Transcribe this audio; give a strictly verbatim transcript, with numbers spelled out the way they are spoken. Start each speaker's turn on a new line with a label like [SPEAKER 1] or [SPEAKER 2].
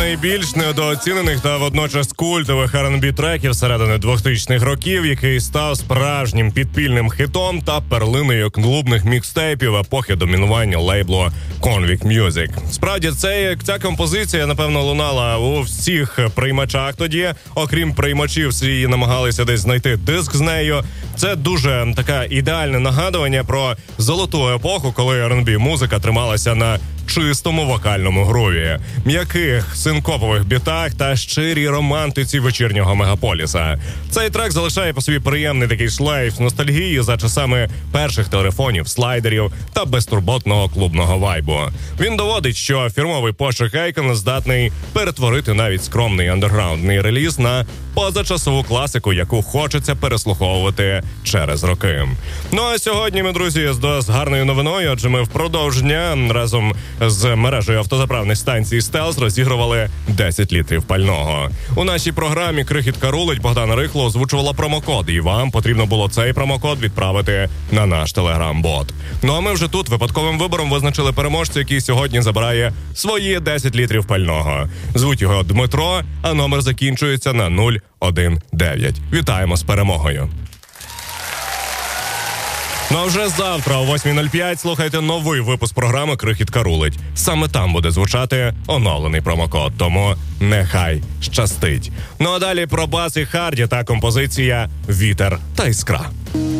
[SPEAKER 1] найбільш недооцінених та водночас культових ар енд бі треків середини двохтисячних років, який став справжнім підпільним хитом та перлиною клубних мікстейпів епохи домінування лейблу Convict Music. Справді, цей, ця композиція, напевно, лунала у всіх приймачах тоді. Окрім приймачів, всі її намагалися десь знайти диск з нею. Це дуже таке ідеальне нагадування про золоту епоху, коли ар енд бі-музика трималася на чистому вокальному груві, м'яких синкопових бітах та щирій романтиці вечірнього мегаполіса. Цей трек залишає по собі приємний такий шлейф ностальгії за часами перших телефонів, слайдерів та безтурботного клубного вайбу. Він доводить, що фірмовий пошук Akon здатний перетворити навіть скромний андерграундний реліз на позачасову класику, яку хочеться переслуховувати через роки. Ну а сьогодні ми, друзі, з гарною новиною, адже ми впродовж дня разом з мережею автозаправних станцій Стелс розігрували десять літрів пального. У нашій програмі «Крихітка рулить» Богдана Рихло озвучувала промокод, і вам потрібно було цей промокод відправити на наш телеграм-бот. Ну а ми вже тут випадковим вибором визначили переможця, який сьогодні забирає свої десять літрів пального. Звуть його Дмитро, а номер закінчується на нуль один дев'ять. Вітаємо з перемогою! Ну а вже завтра о восьмій нуль п'ять слухайте новий випуск програми «Крихітка рулить». Саме там буде звучати оновлений промокод, тому нехай щастить. Ну а далі про бас і харді та композиція «Вітер та іскра».